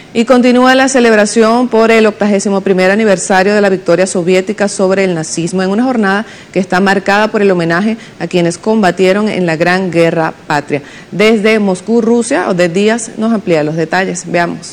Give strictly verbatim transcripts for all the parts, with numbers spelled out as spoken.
Y continúa la celebración por el octagésimo primer aniversario de la victoria soviética sobre el nazismo, en una jornada que está marcada por el homenaje a quienes combatieron en la Gran Guerra Patria. Desde Moscú, Rusia, Odette Díaz nos amplía los detalles. Veamos.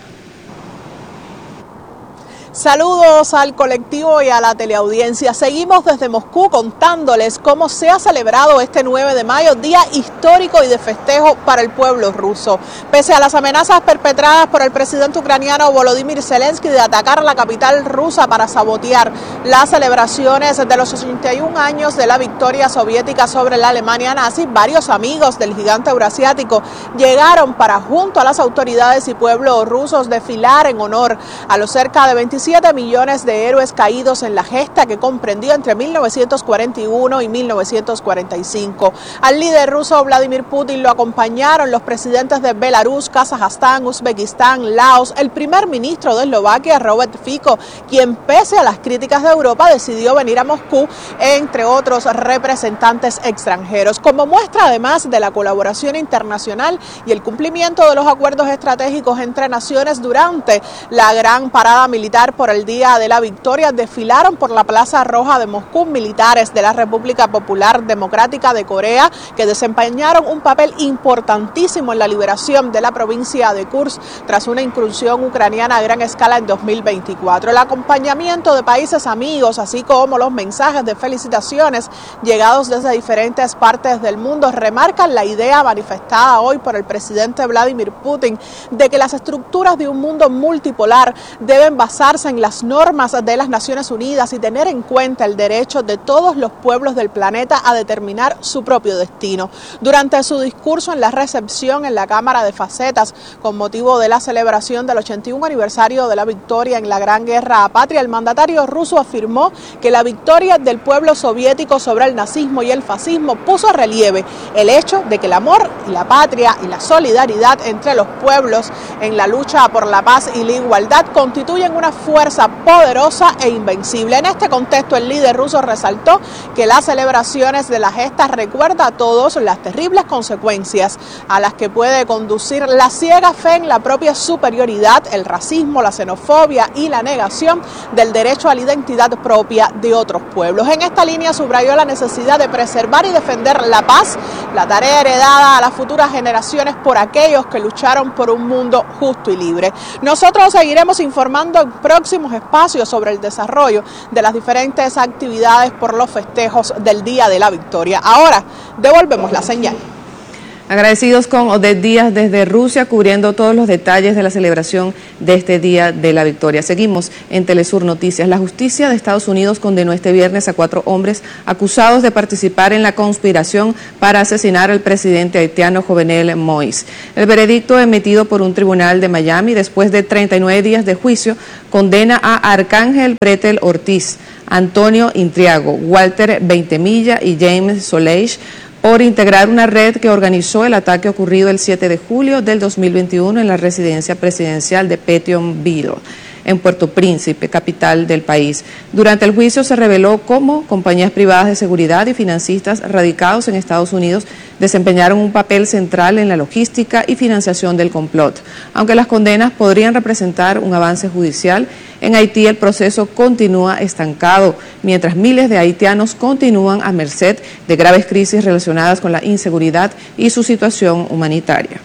Saludos al colectivo y a la teleaudiencia. Seguimos desde Moscú contándoles cómo se ha celebrado este nueve de mayo, día histórico y de festejo para el pueblo ruso. Pese a las amenazas perpetradas por el presidente ucraniano Volodymyr Zelensky de atacar la capital rusa para sabotear las celebraciones de los ochenta y un años de la victoria soviética sobre la Alemania nazi, varios amigos del gigante eurasiático llegaron para, junto a las autoridades y pueblos rusos, desfilar en honor a los cerca de veintisiete millones de héroes caídos en la gesta que comprendió entre mil novecientos cuarenta y uno y mil novecientos cuarenta y cinco. Al líder ruso Vladimir Putin lo acompañaron los presidentes de Belarus, Kazajstán, Uzbekistán, Laos, el primer ministro de Eslovaquia, Robert Fico, quien pese a las críticas de Europa decidió venir a Moscú, entre otros representantes extranjeros. Como muestra además de la colaboración internacional y el cumplimiento de los acuerdos estratégicos entre naciones durante la gran parada militar por el Día de la Victoria, desfilaron por la Plaza Roja de Moscú militares de la República Popular Democrática de Corea que desempeñaron un papel importantísimo en la liberación de la provincia de Kursk tras una incursión ucraniana a gran escala en dos mil veinticuatro. El acompañamiento de países amigos, así como los mensajes de felicitaciones llegados desde diferentes partes del mundo, remarcan la idea manifestada hoy por el presidente Vladimir Putin de que las estructuras de un mundo multipolar deben basarse en las normas de las Naciones Unidas y tener en cuenta el derecho de todos los pueblos del planeta a determinar su propio destino. Durante su discurso en la recepción en la Cámara de Facetas, con motivo de la celebración del ochenta y un aniversario de la victoria en la Gran Guerra Patria, el mandatario ruso afirmó que la victoria del pueblo soviético sobre el nazismo y el fascismo puso a relieve el hecho de que el amor y la patria y la solidaridad entre los pueblos en la lucha por la paz y la igualdad constituyen una fuerza poderosa e invencible. En este contexto, el líder ruso resaltó que las celebraciones de la gesta recuerda a todos las terribles consecuencias a las que puede conducir la ciega fe en la propia superioridad, el racismo, la xenofobia y la negación del derecho a la identidad propia de otros pueblos. En esta línea subrayó la necesidad de preservar y defender la paz, la tarea heredada a las futuras generaciones por aquellos que lucharon por un mundo justo y libre. Nosotros seguiremos informando en próximos espacios sobre el desarrollo de las diferentes actividades por los festejos del Día de la Victoria. Ahora devolvemos la señal. Agradecidos con Odette Díaz desde Rusia, cubriendo todos los detalles de la celebración de este Día de la Victoria. Seguimos en Telesur Noticias. La justicia de Estados Unidos condenó este viernes a cuatro hombres acusados de participar en la conspiración para asesinar al presidente haitiano Jovenel Moïse. El veredicto emitido por un tribunal de Miami después de treinta y nueve días de juicio condena a Arcángel Pretel Ortiz, Antonio Intriago, Walter Veintemilla y James Soleish por integrar una red que organizó el ataque ocurrido el siete de julio del dos mil veintiuno en la residencia presidencial de Petionville, en Puerto Príncipe, capital del país. Durante el juicio se reveló cómo compañías privadas de seguridad y financistas radicados en Estados Unidos desempeñaron un papel central en la logística y financiación del complot. Aunque las condenas podrían representar un avance judicial, en Haití el proceso continúa estancado, mientras miles de haitianos continúan a merced de graves crisis relacionadas con la inseguridad y su situación humanitaria.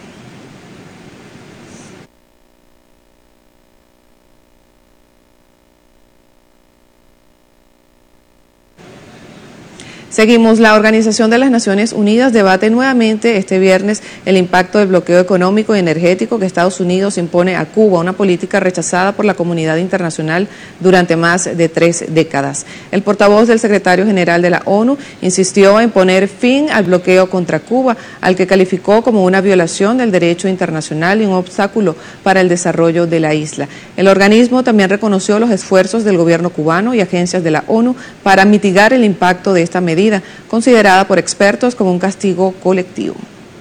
Seguimos. La Organización de las Naciones Unidas debate nuevamente este viernes el impacto del bloqueo económico y energético que Estados Unidos impone a Cuba, una política rechazada por la comunidad internacional durante más de tres décadas. El portavoz del secretario general de la ONU insistió en poner fin al bloqueo contra Cuba, al que calificó como una violación del derecho internacional y un obstáculo para el desarrollo de la isla. El organismo también reconoció los esfuerzos del gobierno cubano y agencias de la ONU para mitigar el impacto de esta medida, considerada por expertos como un castigo colectivo.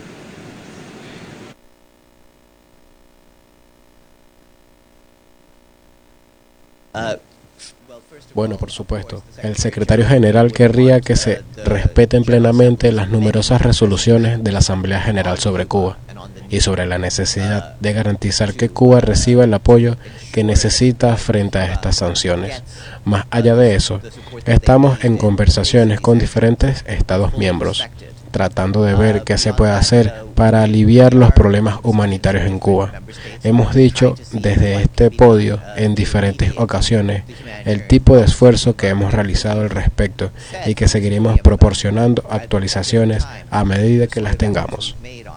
Bueno, por supuesto, el secretario general querría que se respeten plenamente las numerosas resoluciones de la Asamblea General sobre Cuba y sobre la necesidad de garantizar que Cuba reciba el apoyo que necesita frente a estas sanciones. Más allá de eso, estamos en conversaciones con diferentes Estados miembros, tratando de ver qué se puede hacer para aliviar los problemas humanitarios en Cuba. Hemos dicho desde este podio en diferentes ocasiones el tipo de esfuerzo que hemos realizado al respecto y que seguiremos proporcionando actualizaciones a medida que las tengamos.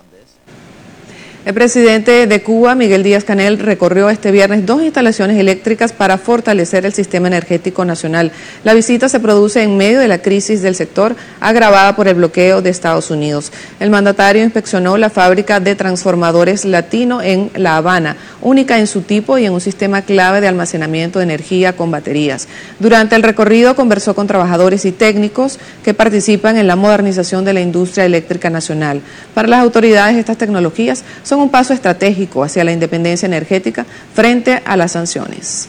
El presidente de Cuba, Miguel Díaz-Canel, recorrió este viernes dos instalaciones eléctricas para fortalecer el sistema energético nacional. La visita se produce en medio de la crisis del sector agravada por el bloqueo de Estados Unidos. El mandatario inspeccionó la fábrica de transformadores Latino en La Habana, única en su tipo y en un sistema clave de almacenamiento de energía con baterías. Durante el recorrido conversó con trabajadores y técnicos que participan en la modernización de la industria eléctrica nacional. Para las autoridades, estas tecnologías son un paso estratégico hacia la independencia energética frente a las sanciones.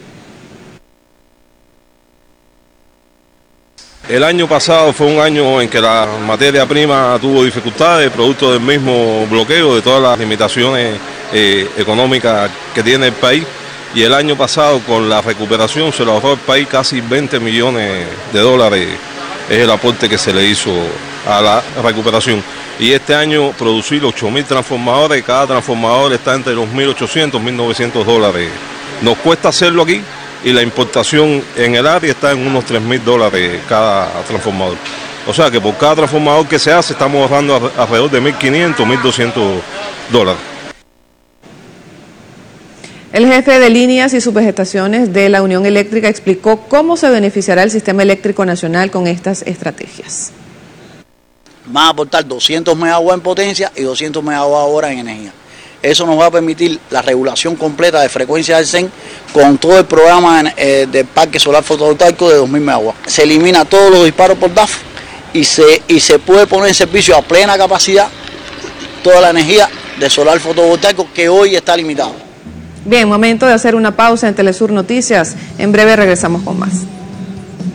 El año pasado fue un año en que la materia prima tuvo dificultades, producto del mismo bloqueo, de todas las limitaciones eh, económicas que tiene el país. Y el año pasado, con la recuperación, se le ahorró al país casi veinte millones de dólares. Es el aporte que se le hizo a la recuperación. Y este año producir ocho mil transformadores, cada transformador está entre los mil ochocientos y mil novecientos dólares. Nos cuesta hacerlo aquí y la importación en el área está en unos tres mil dólares cada transformador. O sea que por cada transformador que se hace estamos ahorrando alrededor de mil quinientos, mil doscientos dólares. El jefe de líneas y subestaciones de la Unión Eléctrica explicó cómo se beneficiará el sistema eléctrico nacional con estas estrategias. Van a aportar doscientos megawatts en potencia y doscientos megawatts hora en energía. Eso nos va a permitir la regulación completa de frecuencia del C E N con todo el programa eh, del parque solar fotovoltaico de dos mil megawatts. Se elimina todos los disparos por D A F y se, y se puede poner en servicio a plena capacidad toda la energía de solar fotovoltaico que hoy está limitado. Bien, momento de hacer una pausa en Telesur Noticias. En breve regresamos con más.